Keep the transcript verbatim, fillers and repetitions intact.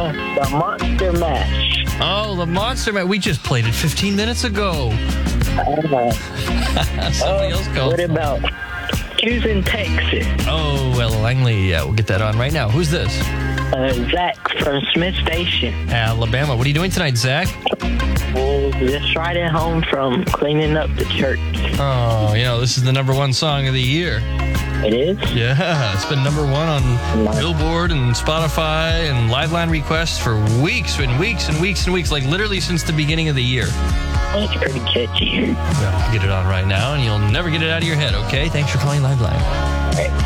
Uh, the Monster Mash. Oh, the Monster Mash. We just played it fifteen minutes ago. Uh, Somebody uh, else called. What about Houston, Texas? Oh, well, Langley. Yeah, we'll get that on right now. Who's this? Uh, Zach from Smith Station. Alabama. What are you doing tonight, Zach? Well, just riding home from cleaning up the church. Oh, you know, this is the number one song of the year. It is? Yeah, it's been number one on Billboard and Spotify and Liveline requests for weeks and weeks and weeks and weeks, like literally since the beginning of the year. It's pretty catchy. Well, get it on right now, and you'll never get it out of your head, okay? Thanks for calling Liveline. All right.